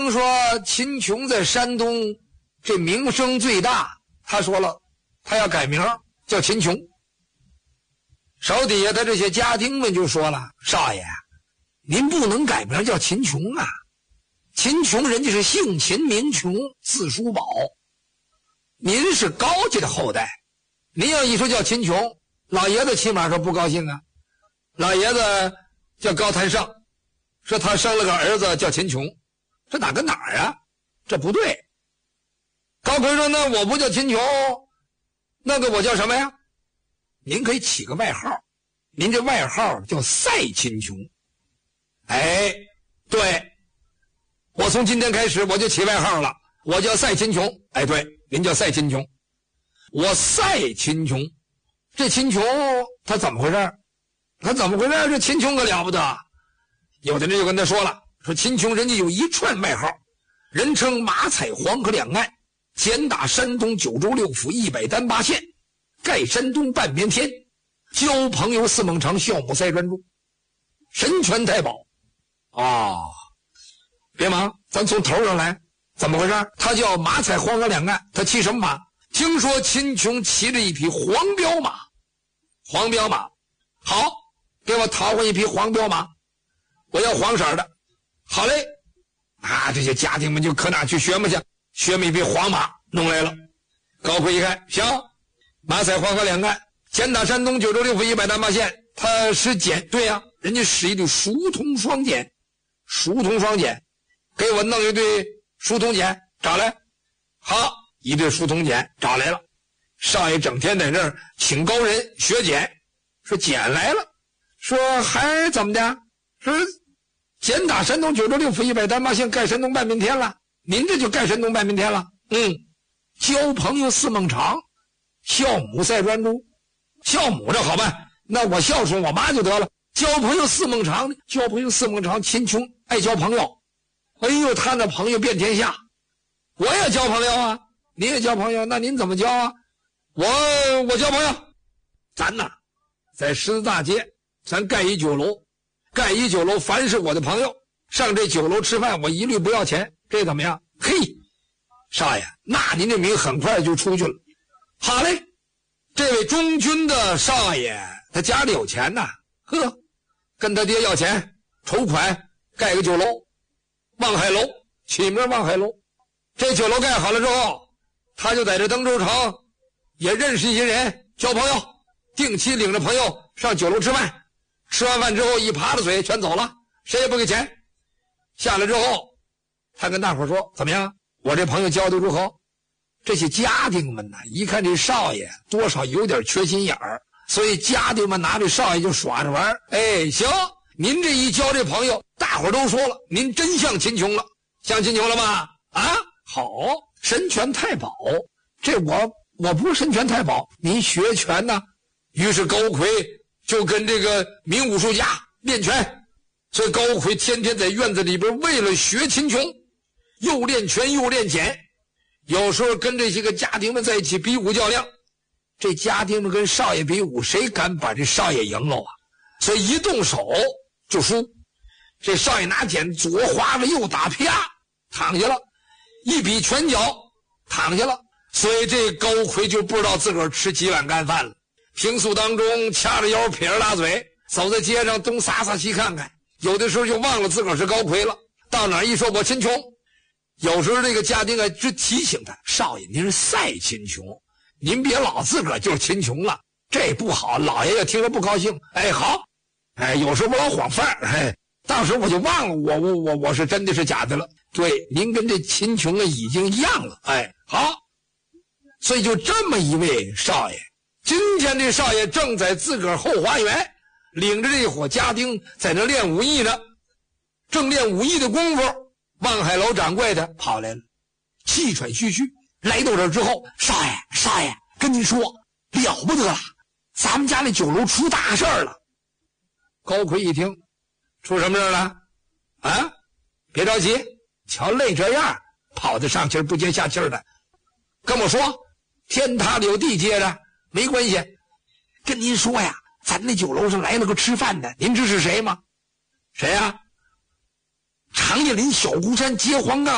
听说秦琼在山东这名声最大，他说了，他要改名叫秦琼。手底下的这些家丁们就说了，少爷，您不能改名叫秦琼啊，秦琼人家是姓秦名琼，字叔宝，您是高家的后代，您要一说叫秦琼，老爷子起码说不高兴啊。老爷子叫高谭胜，说他生了个儿子叫秦琼，这哪跟哪儿啊？这不对。高奎说，那我不叫秦琼，那个我叫什么呀？您可以起个外号，您这外号叫赛秦琼。哎，对，我从今天开始我就起外号了，我叫赛秦琼。哎，对，您叫赛秦琼。我赛秦琼，这秦琼他怎么回事？他怎么回事？这秦琼可了不得。有的人就跟他说了，说秦琼人家有一串外号，人称马踩黄河两岸，简打山东九州六府100单8县，盖山东半边天，交朋友似孟尝，笑母塞专注，神权太保。别忙，咱从头上来，怎么回事？他叫马踩黄河两岸，他骑什么马？听说秦琼骑着一匹黄骠马。黄骠马，好，给我讨回一匹黄骠马，我要黄色的。好嘞，这些家丁们就可哪去学嘛去，学么一匹黄马弄来了。高奎一看，行，马踩黄河两岸，简打山东九州六府100单8县，他使锏，对呀，人家使一对熟铜双锏，熟铜双锏，给我弄一对熟铜锏找来。好，一对熟铜锏找来了。少爷整天在这儿请高人学锏，说锏来了，说还怎么的？说简打山东九州六府100单8县，盖山东半边天了。您这就盖山东半边天了。交朋友似孟尝，孝母赛专诸。孝母这好办，那我孝顺我妈就得了。交朋友似孟尝，交朋友似孟尝，秦琼爱交朋友。哎呦，他那朋友遍天下，我也交朋友啊，你也交朋友，那您怎么交啊？我交朋友，咱呐，在狮子大街，咱盖一酒楼，凡是我的朋友上这酒楼吃饭，我一律不要钱，这怎么样？嘿，少爷，那您这名很快就出去了。好嘞，这位中军的少爷，他家里有钱呐，跟他爹要钱筹款盖个酒楼，望海楼，起名望海楼。这酒楼盖好了之后，他就在这登州城也认识一些人，交朋友，定期领着朋友上酒楼吃饭，吃完饭之后一扒拉嘴全走了，谁也不给钱。下来之后，他跟大伙说，怎么样，我这朋友交的如何？这些家丁们呢，一看这少爷多少有点缺心眼儿，所以家丁们拿这少爷就耍着玩。哎，行，您这一交这朋友，大伙都说了，您真像秦琼了，像秦琼了吗？好，神权太保，这我不是神权太保，您学拳呢？于是高奎就跟这个名武术家练拳，所以高奎天天在院子里边为了学秦琼，又练拳又练锏，有时候跟这些个家丁们在一起比武较量，这家丁们跟少爷比武，谁敢把这少爷赢了啊？所以一动手就输。这少爷拿锏左划了右打，啪躺下了，一比拳脚躺下了。所以这高奎就不知道自个儿吃几碗干饭了。平素当中掐着腰撇着大嘴，走在街上东撒撒西看看，有的时候就忘了自个儿是高奎了。到哪儿一说我秦琼，有时候这个家丁就提醒他，少爷您是赛秦琼，您别老自个儿就是秦琼了，这不好，老爷爷听着不高兴。哎，好，有时候我老晃范儿，到时候我就忘了我是真的是假的了。对，您跟这秦琼已经一样了。好，所以就这么一位少爷，今天这少爷正在自个儿后花园领着这伙家丁在那练武艺呢。正练武艺的功夫，望海楼掌柜的跑来了，气喘吁吁来到这儿之后，少爷跟您说了不得了，咱们家那酒楼出大事了。高奎一听，出什么事了？别着急，瞧累这样，跑得上气不接下气的，跟我说天塌了有地接着，没关系。跟您说呀，咱那酒楼上来了个吃饭的，您知是谁吗？谁呀？长叶林小孤山结黄杠